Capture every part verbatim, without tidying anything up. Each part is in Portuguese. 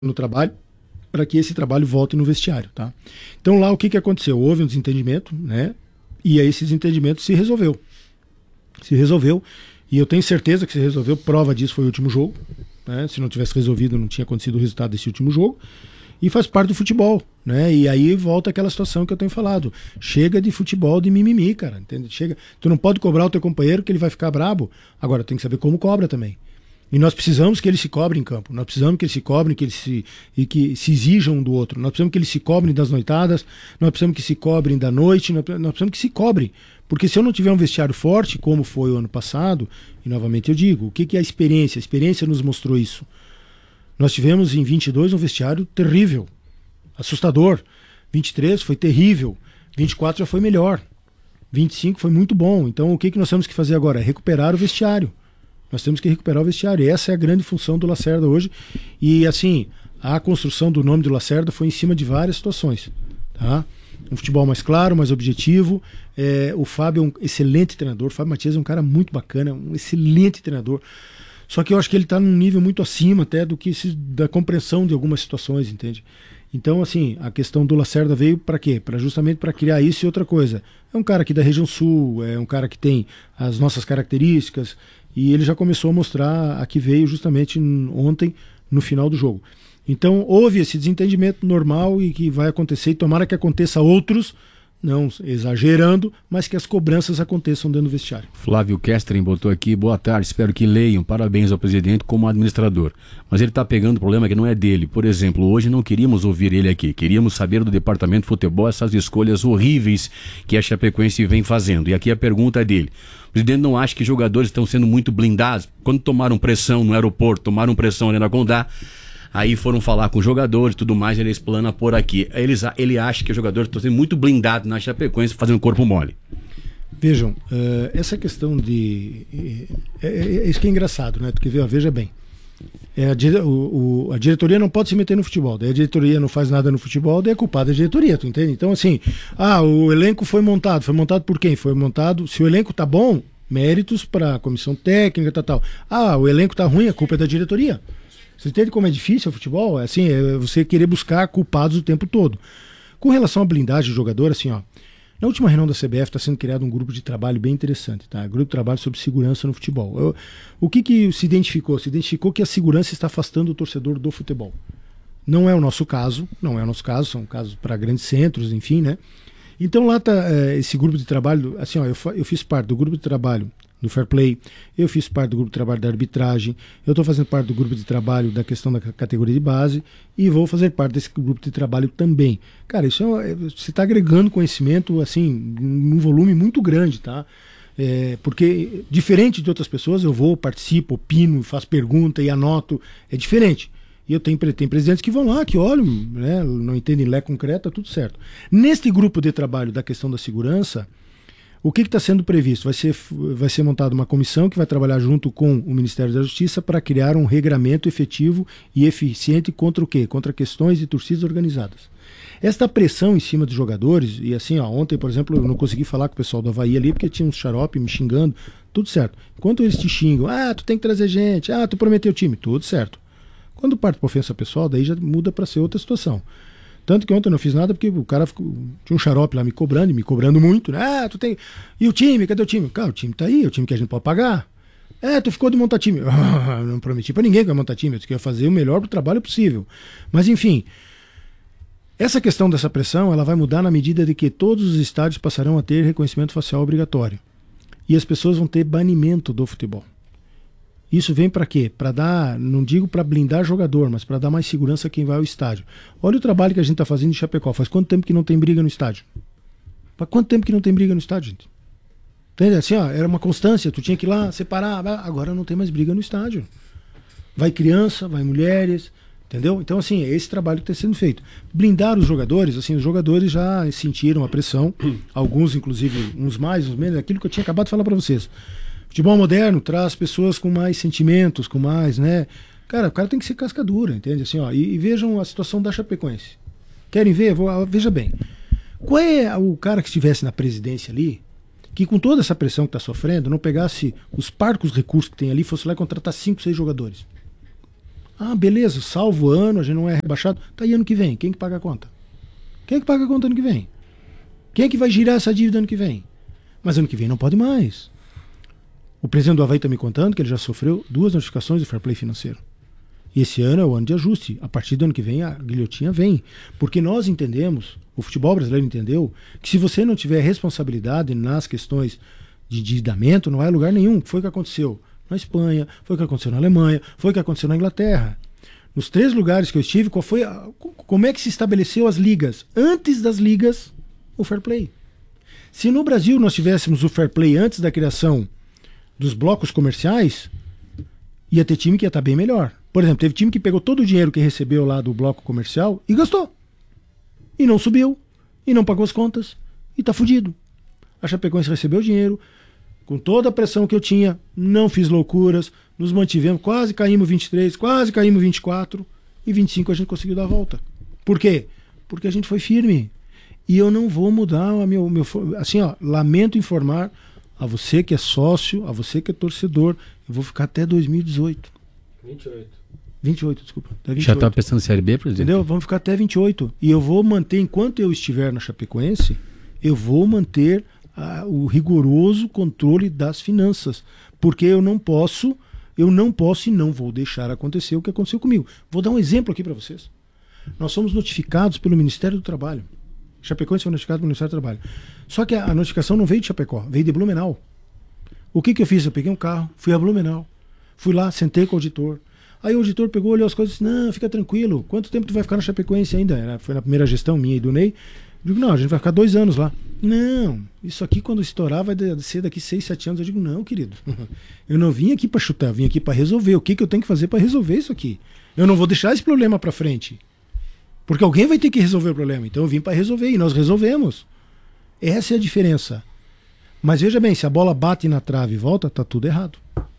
no trabalho para que esse trabalho volte no vestiário, tá? Então lá o que, que aconteceu? Houve um desentendimento, né? E aí esse desentendimento se resolveu. Se resolveu, e eu tenho certeza que se resolveu, prova disso foi o último jogo, né? Se não tivesse resolvido não tinha acontecido o resultado desse último jogo, e faz parte do futebol, né? E aí volta aquela situação que eu tenho falado, chega de futebol de mimimi, cara, entende? Chega, tu não pode cobrar o teu companheiro que ele vai ficar brabo, agora tem que saber como cobra também. E nós precisamos que eles se cobrem em campo. Nós precisamos que eles se cobrem, que eles se, e que se exijam um do outro. Nós precisamos que eles se cobrem das noitadas, nós precisamos que se cobrem da noite, nós precisamos que se cobrem. Porque se eu não tiver um vestiário forte, como foi o ano passado, e novamente eu digo, o que, que é a experiência? A experiência nos mostrou isso. Nós tivemos em vinte e dois um vestiário terrível, assustador. vinte e três foi terrível, vinte e quatro já foi melhor, vinte e cinco foi muito bom. Então o que, que nós temos que fazer agora? É recuperar o vestiário. Nós temos que recuperar o vestiário. E essa é a grande função do Lacerda hoje. E assim, a construção do nome do Lacerda foi em cima de várias situações. Tá? Um futebol mais claro, mais objetivo. É, o Fábio é um excelente treinador. O Fábio Matias é um cara muito bacana, um excelente treinador. Só que eu acho que ele está num nível muito acima até do que se, da compreensão de algumas situações, entende? Então, assim, a questão do Lacerda veio para quê? Para justamente para criar isso e outra coisa. É um cara aqui da região sul, é um cara que tem as nossas características, e ele já começou a mostrar a que veio justamente ontem, no final do jogo. Então, houve esse desentendimento normal e que vai acontecer, e tomara que aconteça outros, não exagerando, mas que as cobranças aconteçam dentro do vestiário. Flávio Kestrin botou aqui, boa tarde, espero que leiam, parabéns ao presidente como administrador. Mas ele está pegando o problema que não é dele. Por exemplo, hoje não queríamos ouvir ele aqui, queríamos saber do departamento de futebol essas escolhas horríveis que a Chapecoense vem fazendo. E aqui a pergunta é dele. O presidente não acha que jogadores estão sendo muito blindados? Quando tomaram pressão no aeroporto, tomaram pressão ali na Condá, aí foram falar com os jogadores e tudo mais, ele explana por aqui. Ele, ele acha que os jogadores estão sendo muito blindados na Chapecoense, fazendo corpo mole. Vejam, uh, essa questão de... É, é, é isso que é engraçado, né? Porque, veja bem, é a, o, o, a diretoria não pode se meter no futebol, daí a diretoria não faz nada no futebol, daí é culpada da diretoria, tu entende? Então, assim, ah, o elenco foi montado, foi montado por quem? Foi montado, se o elenco tá bom, méritos para a comissão técnica, tal, tal. Ah, o elenco tá ruim, a culpa é da diretoria. Você entende como é difícil o futebol? É assim, é você querer buscar culpados o tempo todo. Com relação à blindagem do jogador, assim, ó, na última reunião da C B F está sendo criado um grupo de trabalho bem interessante, tá? Grupo de trabalho sobre segurança no futebol. Eu, o que que se identificou? Se identificou que a segurança está afastando o torcedor do futebol. Não é o nosso caso, não é o nosso caso, são casos para grandes centros, enfim, né? Então lá tá é, esse grupo de trabalho, assim, ó, eu, eu fiz parte do grupo de trabalho do Fair Play, eu fiz parte do grupo de trabalho da arbitragem, eu estou fazendo parte do grupo de trabalho da questão da categoria de base e vou fazer parte desse grupo de trabalho também. Cara, isso é, você está agregando conhecimento, assim, num volume muito grande, tá? É, porque, diferente de outras pessoas, eu vou, participo, opino, faço pergunta e anoto, é diferente. E eu tenho, tenho presidentes que vão lá, que olham, né, não entendem lé concreto, tá tudo certo. Neste grupo de trabalho da questão da segurança, o que está sendo previsto? Vai ser, vai ser montada uma comissão que vai trabalhar junto com o Ministério da Justiça para criar um regramento efetivo e eficiente contra o quê? Contra questões de torcidas organizadas. Esta pressão em cima dos jogadores, e assim, ó, ontem, por exemplo, eu não consegui falar com o pessoal do Avaí ali, porque tinha uns xarope me xingando, tudo certo. Enquanto eles te xingam, ah, tu tem que trazer gente, ah, tu prometeu o time, tudo certo. Quando parte para ofensa pessoal, daí já muda para ser outra situação. Tanto que ontem eu não fiz nada porque o cara ficou, tinha um xarope lá me cobrando, e me cobrando muito, né? Ah, tu tem. E o time? Cadê o time? Cara, o time tá aí, é o time que a gente pode pagar. É, tu ficou de montar time. Ah, não prometi pra ninguém que ia montar time, eu queria fazer o melhor pro trabalho possível. Mas enfim, essa questão dessa pressão, ela vai mudar na medida de que todos os estádios passarão a ter reconhecimento facial obrigatório. E as pessoas vão ter banimento do futebol. Isso vem para quê? Para dar, não digo para blindar jogador, mas para dar mais segurança a quem vai ao estádio. Olha o trabalho que a gente está fazendo em Chapecó. Faz quanto tempo que não tem briga no estádio? Faz quanto tempo que não tem briga no estádio, gente? Entende? Assim, ó, era uma constância, tu tinha que ir lá separar. Agora não tem mais briga no estádio. Vai criança, vai mulheres, entendeu? Então, assim, é esse trabalho que está sendo feito. Blindar os jogadores, assim, os jogadores já sentiram a pressão, alguns, inclusive, uns mais, uns menos, aquilo que eu tinha acabado de falar para vocês. Futebol moderno traz pessoas com mais sentimentos, com mais, né? Cara, o cara tem que ser casca dura, entende? Assim, ó, e, e vejam a situação da Chapecoense. Querem ver? Vou, veja bem. Qual é o cara que estivesse na presidência ali, que com toda essa pressão que está sofrendo, não pegasse os parcos recursos que tem ali, fosse lá e contratar cinco, seis jogadores? Ah, beleza, salvo ano, a gente não é rebaixado. Tá aí ano que vem, quem que paga a conta? Quem é que paga a conta ano que vem? Quem é que vai girar essa dívida ano que vem? Mas ano que vem não pode mais. O presidente do Avaí está me contando que ele já sofreu duas notificações do fair play financeiro. E esse ano é o ano de ajuste. A partir do ano que vem a guilhotina vem. Porque nós entendemos, o futebol brasileiro entendeu, que se você não tiver responsabilidade nas questões de endividamento, não vai a lugar nenhum. Foi o que aconteceu na Espanha, foi o que aconteceu na Alemanha, foi o que aconteceu na Inglaterra. Nos três lugares que eu estive, qual foi a, como é que se estabeleceu as ligas? Antes das ligas, o fair play. Se no Brasil nós tivéssemos o fair play antes da criação dos blocos comerciais, ia ter time que ia estar bem melhor. Por exemplo, teve time que pegou todo o dinheiro que recebeu lá do bloco comercial e gastou. E não subiu, e não pagou as contas, e tá fudido. A Chapecoense recebeu o dinheiro, com toda a pressão que eu tinha, não fiz loucuras, nos mantivemos, quase caímos vinte e três, quase caímos vinte e quatro, e vinte e cinco a gente conseguiu dar a volta. Por quê? Porque a gente foi firme. E eu não vou mudar o meu, meu... Assim, ó, lamento informar a você que é sócio, a você que é torcedor, eu vou ficar até dois mil e dezoito. vinte e oito. vinte e oito, desculpa. Até vinte e oito. Já está pensando em Série B, presidente? Entendeu? Vamos ficar até vinte e oito. E eu vou manter, enquanto eu estiver na Chapecoense, eu vou manter ah, o rigoroso controle das finanças. Porque eu não posso, eu não posso e não vou deixar acontecer o que aconteceu comigo. Vou dar um exemplo aqui para vocês. Nós somos notificados pelo Ministério do Trabalho. Chapecoense foi notificado pelo Ministério do Trabalho. Só que a, a notificação não veio de Chapecó, veio de Blumenau. O que que eu fiz? Eu peguei um carro, fui a Blumenau. Fui lá, sentei com o auditor. Aí o auditor pegou, olhou as coisas e disse, não, fica tranquilo, quanto tempo tu vai ficar na Chapecoense ainda? Era, foi na primeira gestão minha e do Ney. Eu digo, não, a gente vai ficar dois anos lá. Não, isso aqui quando estourar vai ser daqui seis, sete anos. Eu digo, não, querido, eu não vim aqui para chutar, eu vim aqui para resolver. O que que eu tenho que fazer para resolver isso aqui? Eu não vou deixar esse problema para frente. Porque alguém vai ter que resolver o problema. Então eu vim para resolver e nós resolvemos. Essa é a diferença. Mas veja bem, se a bola bate na trave e volta, tá tudo errado.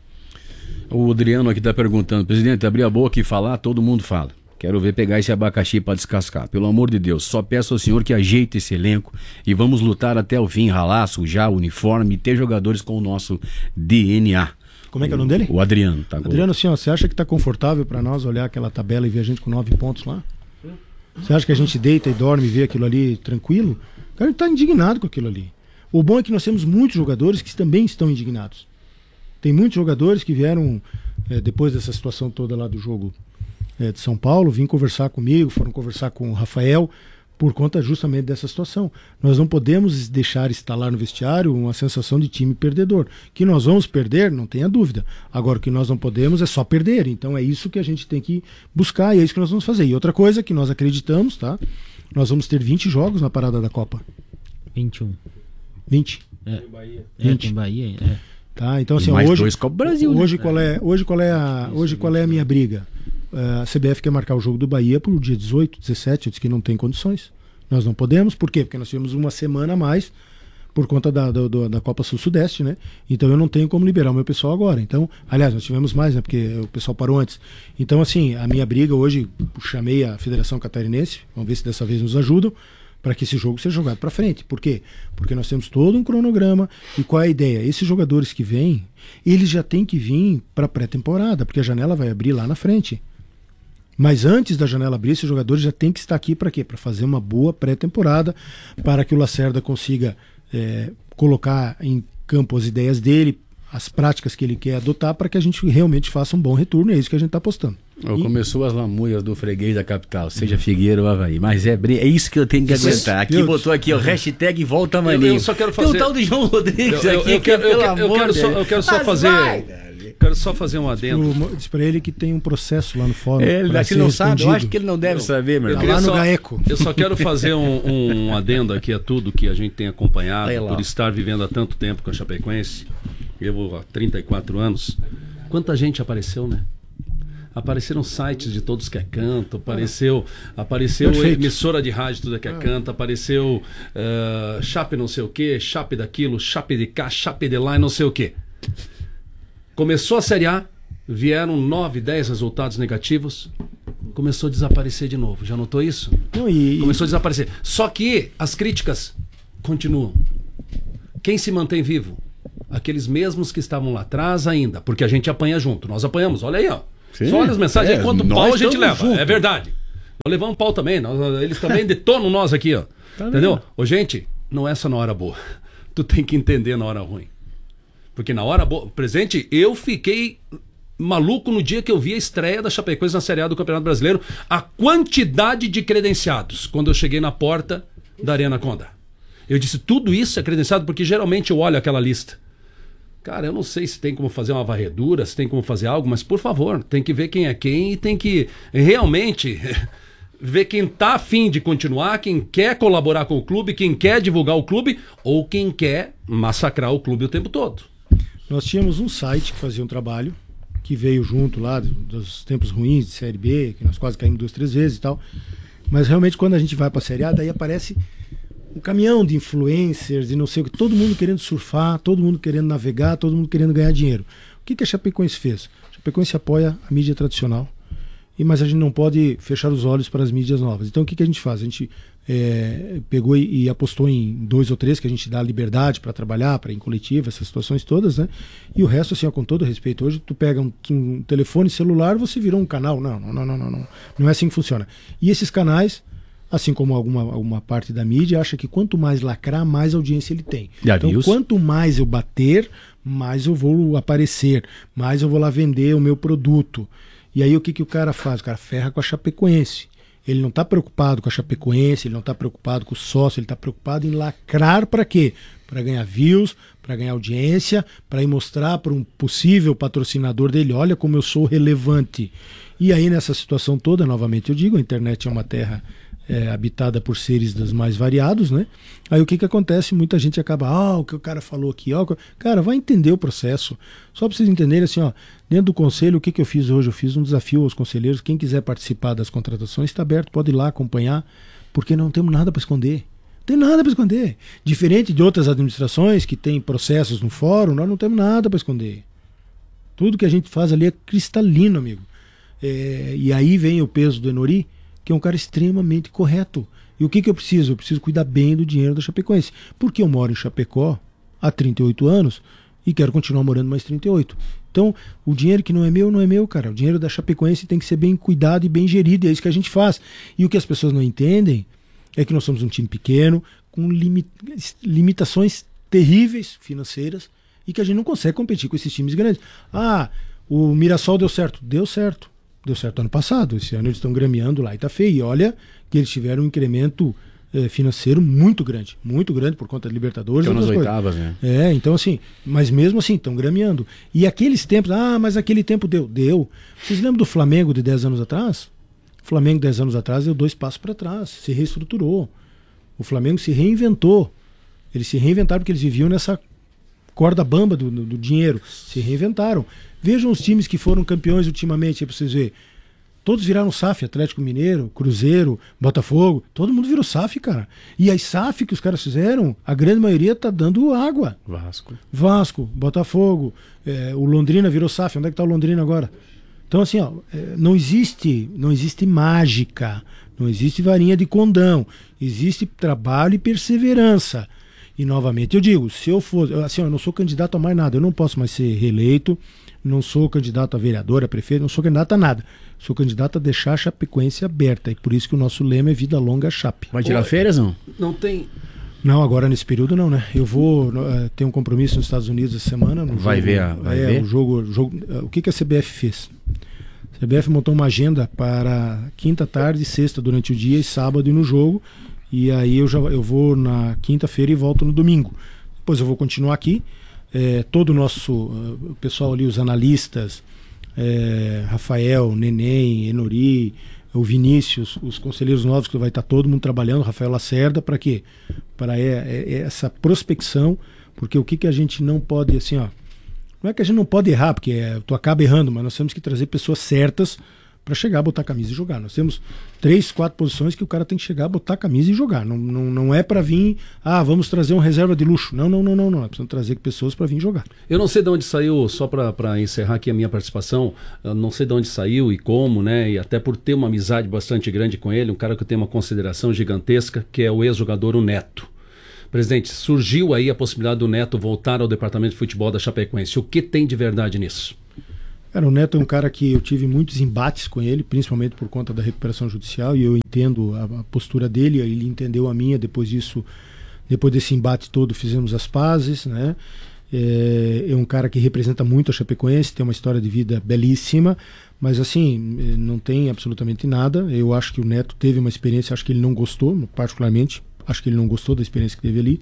O Adriano aqui está perguntando, presidente, abrir a boca e falar, todo mundo fala. Quero ver pegar esse abacaxi para descascar. Pelo amor de Deus, só peço ao senhor que ajeite esse elenco e vamos lutar até o fim, ralar, sujar o uniforme e ter jogadores com o nosso D N A. Como é que é o nome dele? O Adriano. Tá Adriano, assim, ó, você acha que está confortável para nós olhar aquela tabela e ver a gente com nove pontos lá? Você acha que a gente deita e dorme e vê aquilo ali tranquilo? O cara está indignado com aquilo ali. O bom é que nós temos muitos jogadores que também estão indignados. Tem muitos jogadores que vieram, é, depois dessa situação toda lá do jogo é, de São Paulo, vim conversar comigo, foram conversar com o Rafael, por conta justamente dessa situação. Nós não podemos deixar instalar no vestiário uma sensação de time perdedor. Que nós vamos perder, não tenha dúvida. Agora, o que nós não podemos é só perder. Então é isso que a gente tem que buscar e é isso que nós vamos fazer. E outra coisa que nós acreditamos, tá? Nós vamos ter vinte jogos na parada da Copa. vinte e um. vinte. É, Em Bahia. é vinte. tem Bahia, é. Tá? Então, assim, E mais hoje, dois Copa Brasil, hoje, né? qual é, hoje qual é a, hoje qual é a minha briga? Uh, a C B F quer marcar o jogo do Bahia para o dia dezoito, dezessete, eu disse que não tem condições. Nós não podemos, por quê? Porque nós tivemos uma semana a mais por conta da, da, da Copa Sul-Sudeste, né? Então eu não tenho como liberar o meu pessoal agora. Então, aliás, nós tivemos mais, né? Porque o pessoal parou antes. Então, assim, a minha briga hoje, chamei a Federação Catarinense, vamos ver se dessa vez nos ajudam, para que esse jogo seja jogado para frente. Por quê? Porque nós temos todo um cronograma. E qual é a ideia? Esses jogadores que vêm, eles já têm que vir para pré-temporada, porque a janela vai abrir lá na frente. Mas antes da janela abrir, esses jogadores já têm que estar aqui para quê? Para fazer uma boa pré-temporada, para que o Lacerda consiga é, colocar em campo as ideias dele, as práticas que ele quer adotar, para que a gente realmente faça um bom retorno. É isso que a gente está apostando. Oh, e... Começou as lamúrias do freguês da capital, seja Figueira ou Avaí. Mas é, é isso que eu tenho que aguentar. Aqui Deus. Botou aqui o hashtag Volta Maninho. Eu, eu só quero fazer... Tem o tal do João Rodrigues eu, eu, aqui, eu, quero, que, eu, pelo quero, eu, quero só, eu quero só Mas fazer... vai, quero só fazer um adendo. Diz para ele que tem um processo lá no fórum. É, ele ser não sabe, eu respondido. acho que ele não deve Eu- saber, meu eu irmão. queria Lá no só- Gaeco. Eu só quero fazer um, um adendo aqui a tudo que a gente tem acompanhado, Vai lá. por estar vivendo há tanto tempo com a Chapecoense. Eu há trinta e quatro anos. Quanta gente apareceu, né? Apareceram sites de todos que é canto, apareceu, apareceu Perfeito. emissora de rádio tudo que é canto, apareceu eh, chape não sei o que, chape daquilo, chape de cá, chape de lá e não sei o que. Começou a Série A, vieram nove, dez resultados negativos, começou a desaparecer de novo. Já notou isso? Não, e, Começou a desaparecer. Só que as críticas continuam. Quem se mantém vivo? Aqueles mesmos que estavam lá atrás ainda, porque a gente apanha junto. Nós apanhamos, olha aí, ó. Sim. Só olha as mensagens É, aí, quanto nós pau a gente estamos leva. juntos. É verdade. Nós levamos pau também. Nós, eles também detonam nós aqui, ó. Tá Entendeu? vendo? Ô, gente, não é só na hora boa. Tu tem que entender na hora ruim. Porque na hora boa... Presente, eu fiquei maluco no dia que eu vi a estreia da Chapecoense na Série A do Campeonato Brasileiro. A quantidade de credenciados quando eu cheguei na porta da Arena Condá. Eu disse, tudo isso é credenciado, porque geralmente eu olho aquela lista. Cara, eu não sei se tem como fazer uma varredura, se tem como fazer algo, mas por favor, tem que ver quem é quem e tem que realmente ver quem tá afim de continuar, quem quer colaborar com o clube, quem quer divulgar o clube ou quem quer massacrar o clube o tempo todo. Nós tínhamos um site que fazia um trabalho, que veio junto lá dos tempos ruins de Série B, que nós quase caímos duas, três vezes e tal. Mas realmente quando a gente vai para a Série A, daí aparece um caminhão de influencers e não sei o que, todo mundo querendo surfar, todo mundo querendo navegar, todo mundo querendo ganhar dinheiro. O que, que a Chapecoense fez? A Chapecoense apoia a mídia tradicional, e, mas a gente não pode fechar os olhos para as mídias novas. Então o que, que a gente faz? A gente é, pegou e, e apostou em dois ou três que a gente dá liberdade para trabalhar, para ir em coletiva, essas situações todas, né? E o resto, assim, ó, com todo respeito, hoje tu pega um, um telefone celular, você virou um canal. Não, não, não, não, não, não. Não é assim que funciona. E esses canais, assim como alguma, alguma parte da mídia, acha que quanto mais lacrar, mais audiência ele tem. Já então, viu? quanto mais eu bater, mais eu vou aparecer, mais eu vou lá vender o meu produto. E aí o que, que o cara faz? O cara ferra com a Chapecoense. Ele não está preocupado com a Chapecoense, ele não está preocupado com o sócio, ele está preocupado em lacrar para quê? Para ganhar views, para ganhar audiência, para ir mostrar para um possível patrocinador dele, olha como eu sou relevante. E aí nessa situação toda, novamente eu digo, a internet é uma terra é, habitada por seres dos mais variados, né? Aí o que que acontece? Muita gente acaba, ah, o que o cara falou aqui, ó, cara, vai entender o processo. Só para vocês entenderem assim, ó, dentro do conselho, o que que eu fiz hoje? Eu fiz um desafio aos conselheiros, quem quiser participar das contratações está aberto, pode ir lá acompanhar, porque não temos nada para esconder. Não tem nada para esconder. Diferente de outras administrações que têm processos no fórum, nós não temos nada para esconder. Tudo que a gente faz ali é cristalino, amigo. É, e aí vem o peso do Enori, que é um cara extremamente correto. E o que, que eu preciso? Eu preciso cuidar bem do dinheiro da Chapecoense. Porque eu moro em Chapecó há trinta e oito anos e quero continuar morando mais trinta e oito. Então, o dinheiro que não é meu, não é meu, cara. O dinheiro da Chapecoense tem que ser bem cuidado e bem gerido. E é isso que a gente faz. E o que as pessoas não entendem é que nós somos um time pequeno, com limi- limitações terríveis financeiras e que a gente não consegue competir com esses times grandes. Ah, o Mirassol deu certo. Deu certo. Deu certo ano passado, esse ano eles estão grameando lá e tá feio. E olha que eles tiveram um incremento eh, financeiro muito grande, muito grande por conta de Libertadores. Estão nas coisas. oitavas, né? É, então assim, mas mesmo assim, estão grameando. E aqueles tempos, ah, mas aquele tempo deu. Deu. Vocês lembram do Flamengo de dez anos atrás? O Flamengo dez anos atrás deu dois passos para trás, se reestruturou. O Flamengo se reinventou. Eles se reinventaram porque eles viviam nessa corda bamba do, do, do dinheiro. Se reinventaram. Vejam os times que foram campeões ultimamente, aí pra vocês verem. Todos viraram S A F, Atlético Mineiro, Cruzeiro, Botafogo. Todo mundo virou S A F, cara. E as S A F que os caras fizeram, a grande maioria tá dando água. Vasco. Vasco, Botafogo, é, o Londrina virou S A F. Onde é que tá o Londrina agora? Então assim, ó, é, não existe, não existe mágica, não existe varinha de condão. Existe trabalho e perseverança. E novamente eu digo, se eu for, assim, ó, eu não sou candidato a mais nada, eu não posso mais ser reeleito. Não sou candidato a vereador, a prefeito, não sou candidato a nada. Sou candidato a deixar a Chapecoense aberta. E por isso que o nosso lema é vida longa Chape. Vai tirar Ô, férias, não? Não tem... Não, agora nesse período não, né? Eu vou uh, ter um compromisso nos Estados Unidos essa semana. No Vai jogo, ver a- vai é, ver? O jogo, jogo, uh, o que, que a C B F fez? A C B F montou uma agenda para quinta tarde, sexta durante o dia e sábado e no jogo. E aí eu, já, eu vou na quinta-feira e volto no domingo. Depois eu vou continuar aqui. É, todo o nosso uh, o pessoal ali, os analistas, é, Rafael, Neném, Enori, o Vinícius, os conselheiros novos que vai estar todo mundo trabalhando, Rafael Lacerda, para quê? Para é, é, é essa prospecção, porque o que, que a gente não pode, assim, ó, não é que a gente não pode errar, porque é, tu acaba errando, mas nós temos que trazer pessoas certas para chegar, botar a camisa e jogar. Nós temos três, quatro posições que o cara tem que chegar, botar a camisa e jogar. Não, não, não é para vir, ah, vamos trazer um reserva de luxo. Não, não, não, não, não. Nós precisamos trazer pessoas para vir jogar. Eu não sei de onde saiu, só para encerrar aqui a minha participação, eu não sei de onde saiu e como, né? E até por ter uma amizade bastante grande com ele, um cara que eu tenho uma consideração gigantesca, que é o ex-jogador, o Neto. Presidente, surgiu aí a possibilidade do Neto voltar ao departamento de futebol da Chapecoense. O que tem de verdade nisso? Cara, o Neto é um cara que eu tive muitos embates com ele, principalmente por conta da recuperação judicial, e eu entendo a, a postura dele, ele entendeu a minha. Depois disso, depois desse embate todo, fizemos as pazes, né? É, é um cara que representa muito a Chapecoense, tem uma história de vida belíssima, mas assim, não tem absolutamente nada. Eu acho que o Neto teve uma experiência, acho que ele não gostou, particularmente, acho que ele não gostou da experiência que teve ali,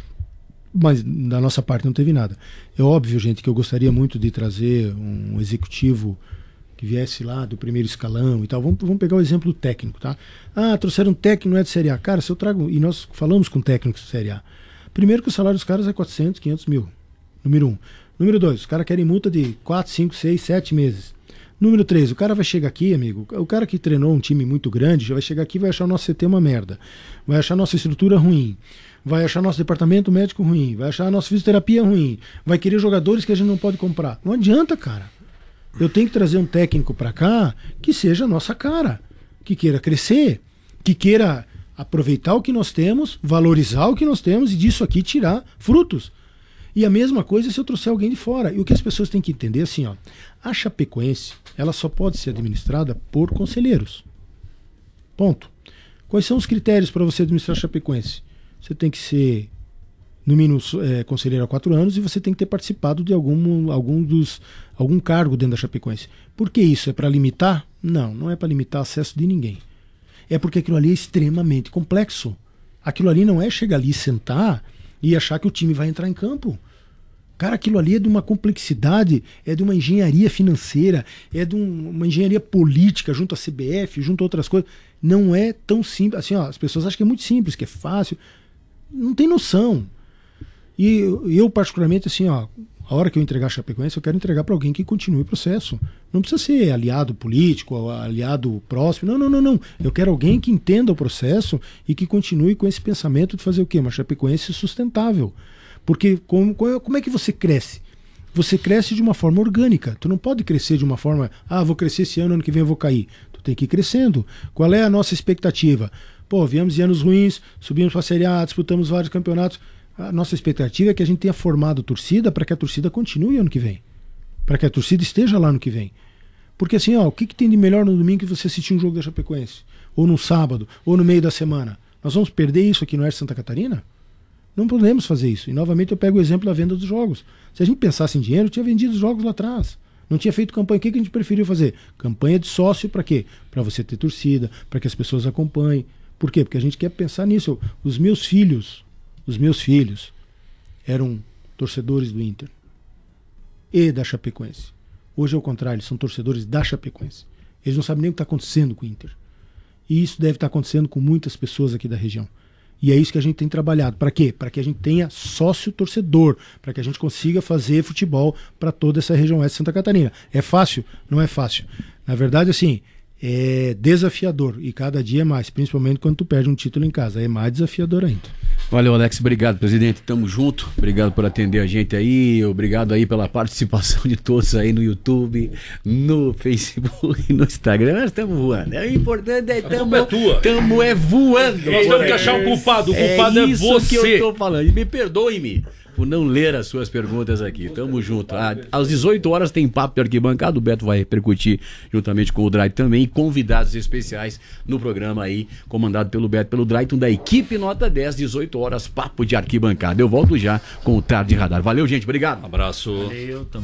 mas da nossa parte não teve nada. É óbvio, gente, que eu gostaria muito de trazer um executivo que viesse lá do primeiro escalão e tal. Vamos, vamos pegar o exemplo do técnico, tá? Ah, trouxeram um técnico, não é de Série A. Cara, se eu trago, e nós falamos com técnicos de Série A, primeiro que o salário dos caras é quatrocentos, quinhentos mil. Número um. Número dois, os caras querem multa de quatro, cinco, seis, sete meses. Número três, o cara vai chegar aqui, amigo, o cara que treinou um time muito grande, já vai chegar aqui e vai achar o nosso C T uma merda. Vai achar a nossa estrutura ruim. Vai achar nosso departamento médico ruim. Vai achar a nossa fisioterapia ruim. Vai querer jogadores que a gente não pode comprar. Não adianta, cara. Eu tenho que trazer um técnico pra cá que seja a nossa cara. Que queira crescer. Que queira aproveitar o que nós temos, valorizar o que nós temos e disso aqui tirar frutos. E a mesma coisa se eu trouxer alguém de fora. E o que as pessoas têm que entender é assim, ó, a Chapecoense, ela só pode ser administrada por conselheiros. Ponto. Quais são os critérios para você administrar a Chapecoense? Você tem que ser, no mínimo, é, conselheiro há quatro anos e você tem que ter participado de algum, algum, dos, algum cargo dentro da Chapecoense. Por que isso? É para limitar? Não, não é para limitar acesso de ninguém. É porque aquilo ali é extremamente complexo. Aquilo ali não é chegar ali, sentar e achar que o time vai entrar em campo. Cara, aquilo ali é de uma complexidade, é de uma engenharia financeira, é de um, uma engenharia política junto à C B F, junto a outras coisas. Não é tão simples. Assim, ó, as pessoas acham que é muito simples, que é fácil. Não tem noção. E eu, eu, particularmente, assim, ó, a hora que eu entregar a Chapecoense, eu quero entregar para alguém que continue o processo. Não precisa ser aliado político, aliado próximo. Não, não, não, não. Eu quero alguém que entenda o processo e que continue com esse pensamento de fazer o quê? Uma Chapecoense sustentável. Porque como, como é que você cresce? Você cresce de uma forma orgânica. Tu não pode crescer de uma forma, ah, vou crescer esse ano, ano que vem eu vou cair. Tu tem que ir crescendo. Qual é a nossa expectativa? Pô, viemos de anos ruins, subimos para a Série A, disputamos vários campeonatos. A nossa expectativa é que a gente tenha formado torcida para que a torcida continue ano que vem. Para que a torcida esteja lá no que vem. Porque assim, ó, o que, que tem de melhor no domingo que você assistir um jogo da Chapecoense? Ou no sábado, ou no meio da semana? Nós vamos perder isso aqui no Oeste Santa Catarina? Não podemos fazer isso. E novamente eu pego o exemplo da venda dos jogos. Se a gente pensasse em dinheiro, eu tinha vendido os jogos lá atrás. Não tinha feito campanha. O que, que a gente preferiu fazer? Campanha de sócio para quê? Para você ter torcida, para que as pessoas acompanhem. Por quê? Porque a gente quer pensar nisso. Os meus filhos, os meus filhos eram torcedores do Inter e da Chapecoense. Hoje é o contrário, eles são torcedores da Chapecoense. Eles não sabem nem o que está acontecendo com o Inter. E isso deve estar acontecendo com muitas pessoas aqui da região. E é isso que a gente tem trabalhado. Para quê? Para que a gente tenha sócio-torcedor, para que a gente consiga fazer futebol para toda essa região oeste de Santa Catarina. É fácil? Não é fácil. Na verdade, assim, é desafiador. E cada dia é mais, principalmente quando tu perde um título em casa. É mais desafiador ainda. Valeu, Alex. Obrigado, presidente. Tamo junto. Obrigado por atender a gente aí. Obrigado aí pela participação de todos aí no YouTube, no Facebook e no Instagram. Nós estamos voando. É, o importante é que estamos é, é voando. Nós temos que achar um culpado. O culpado é, é isso você. que eu tô falando. E me perdoe-me por não ler as suas perguntas aqui. Tamo junto. Ah, às dezoito horas tem papo de arquibancada. O Beto vai repercutir juntamente com o Drayton também. E convidados especiais no programa aí, comandado pelo Beto, pelo Drayton, da equipe Nota dez, dezoito horas, papo de arquibancada. Eu volto já com o Tarde Radar. Valeu, gente. Obrigado. Um abraço. Valeu, tamo